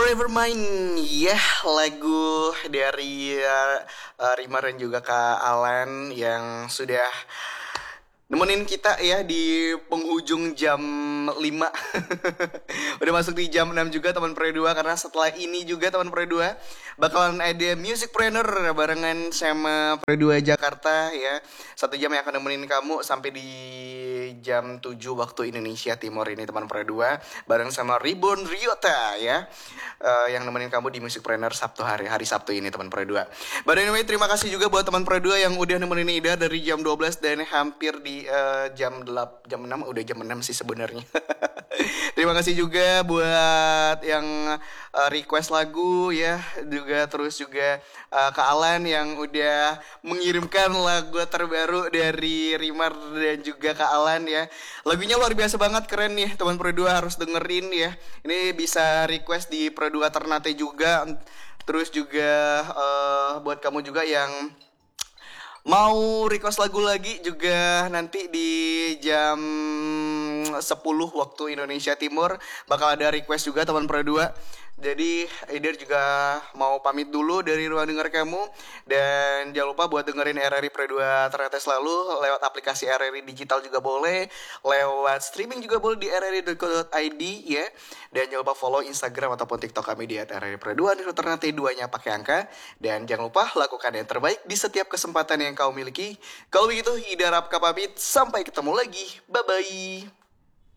Nevermind, ya lagu dari Rima dan juga Kak Alan yang sudah nemenin kita ya di penghujung jam 5. Udah masuk di jam 6 juga teman Pre 2, karena setelah ini juga teman Pre 2 bakalan ada Musicpreneur barengan sama Pre 2 Jakarta ya. 1 jam yang akan nemenin kamu sampai di jam 7 waktu Indonesia Timur ini teman Pre 2 bareng sama Reborn Ryota ya. Yang nemenin kamu di Musicpreneur Sabtu hari Sabtu ini teman Pre 2. By the way, terima kasih juga buat teman Pre 2 yang udah nemenin Ida dari jam 12 dan hampir di jam 6 udah jam 6 sih sebenarnya. Terima kasih juga buat yang request lagu ya, terus juga Kak Alan yang udah mengirimkan lagu terbaru dari Rimar dan juga Kak Alan ya. Lagunya luar biasa banget, keren nih teman Pro 2 harus dengerin ya. Ini bisa request di Pro 2 Ternate juga. Terus juga buat kamu juga yang mau request lagu lagi juga, nanti di jam 10 waktu Indonesia Timur bakal ada request juga teman Pro 2. Jadi Aider juga mau pamit dulu dari ruang dengar kamu. Dan jangan lupa buat dengerin RRI Pro 2 Ternate selalu lewat aplikasi RRI digital juga boleh, lewat streaming juga boleh di rri.co.id ya. Dan jangan lupa follow Instagram ataupun TikTok kami di @RRI Pro 2 Ternate, 2-nya pakai angka. Dan jangan lupa lakukan yang terbaik di setiap kesempatan yang kau miliki. Kalau begitu, Ida Rapka pamit, sampai ketemu lagi. Bye-bye.